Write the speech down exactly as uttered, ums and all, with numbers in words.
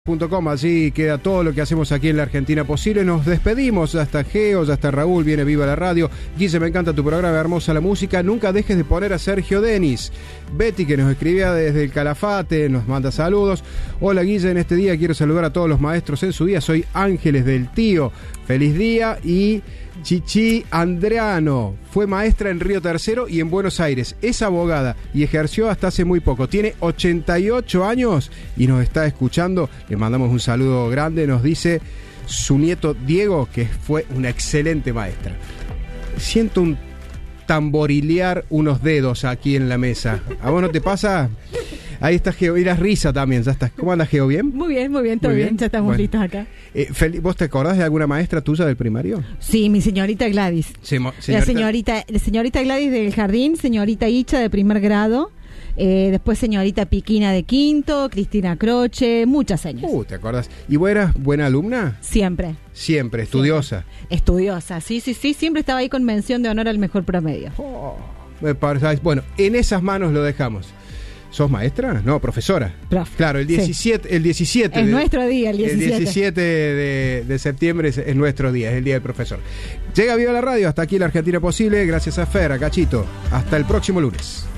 punto com, allí queda todo lo que hacemos aquí en la Argentina Posible. Nos despedimos, ya está Geo, ya está Raúl, viene Viva la Radio. Guille, me encanta tu programa, hermosa la música. Nunca dejes de poner a Sergio Denis. Betty, que nos escribía desde el Calafate, nos manda saludos. Hola Guille, en este día quiero saludar a todos los maestros en su día. Soy Ángeles del Tío. Feliz día. Y Chichi Andreano fue maestra en Río Tercero y en Buenos Aires. Es abogada y ejerció hasta hace muy poco. Tiene ochenta y ocho años y nos está escuchando. Le mandamos un saludo grande. Nos dice su nieto Diego, que fue una excelente maestra. Siento un tamborilear unos dedos aquí en la mesa. ¿A vos no te pasa? Ahí está Geo, y la risa también, ya está. ¿Cómo anda Geo? ¿Bien? Muy bien, muy bien, todo muy bien. bien, ya estamos bueno. listos acá. Eh, Fel- ¿Vos te acordás de alguna maestra tuya del primario? Sí, mi señorita Gladys. Sí, mo- La señorita, la señorita Gladys del jardín, señorita Icha de primer grado, eh, después señorita Piquina de quinto, Cristina Croce, muchas señas. Uh, ¿te acordás? ¿Y vos eras buena alumna? Siempre. Siempre, estudiosa. Siempre. Estudiosa, sí, sí, sí, siempre estaba ahí con mención de honor al mejor promedio. Oh, me parece- bueno, en esas manos lo dejamos. ¿Sos maestra? No, profesora. Prof. Claro, el diecisiete, sí. el diecisiete es de, nuestro día, el diecisiete. El diecisiete de, de septiembre es, es nuestro día, es el día del profesor. Llega Viva la Radio, hasta aquí la Argentina Posible, gracias a Fer, a Cachito. Hasta el próximo lunes.